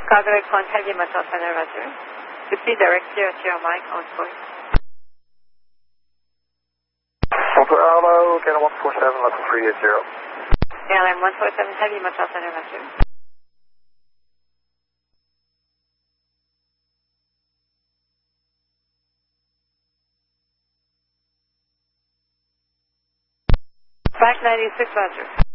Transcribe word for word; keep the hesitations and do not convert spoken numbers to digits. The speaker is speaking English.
Cargo one Heavy Motel Center, Roger. Repeat direct zero zero Mike on point. Motor Allo, Canada one four seven, level three eight zero. Airline one four seven Heavy Motel Center, Roger. Back ninety-six, Roger.